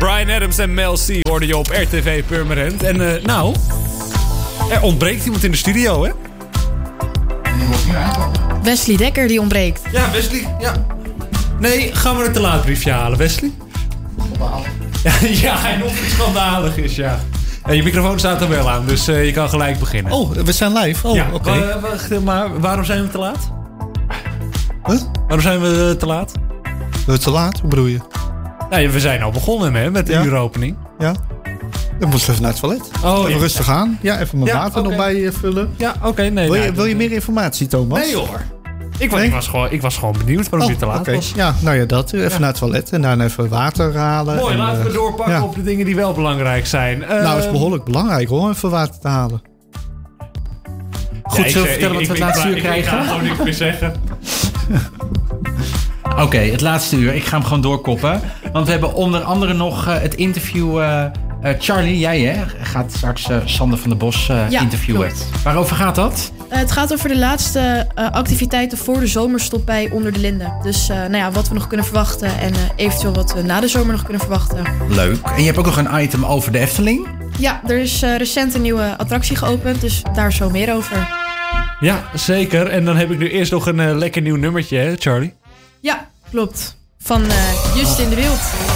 Bryan Adams en Mel C hoorden je op RTV Purmerend. En er ontbreekt iemand in de studio, hè? Wesley Dekker die ontbreekt. Ja, Wesley, ja. Nee, gaan we een te laat briefje halen, Wesley? Ja, en of het schandalig is, ja. En je microfoon staat er wel aan, dus je kan gelijk beginnen. Oh, we zijn live? Oh, ja, oké. Wacht, maar waarom zijn we te laat? Wat? Waarom zijn we te laat? Te laat? Hoe bedoel je? Nou, we zijn al begonnen hè, met de uuropening. Ja. Ik moest even naar het toilet. Even rustig aan. Ja, even mijn water nog bij vullen. Ja, oké. Nee, wil je meer informatie, Thomas? Nee hoor. Ik was gewoon benieuwd waarom je te laat was. Ja, nou ja, dat. Even naar het toilet en daarna even water halen. Mooi, laten we doorpakken op de dingen die wel belangrijk zijn. Nou, het is behoorlijk belangrijk hoor, even water te halen. Goed, zullen we vertellen wat we het laatste uur krijgen? Ik ga gewoon niks meer zeggen. Oké, het laatste uur. Ik ga hem gewoon doorkoppen. Want we hebben onder andere nog het interview... Charlie, jij hè, gaat straks Sander van der Bos interviewen. Klopt. Waarover gaat dat? Het gaat over de laatste activiteiten voor de zomerstop bij Onder de Linden. Dus wat we nog kunnen verwachten en eventueel wat we na de zomer nog kunnen verwachten. Leuk. En je hebt ook nog een item over de Efteling? Ja, er is recent een nieuwe attractie geopend, dus daar zo meer over. Ja, zeker. En dan heb ik nu eerst nog een lekker nieuw nummertje, hè, Charlie? Ja, klopt. Van Justin de Wild.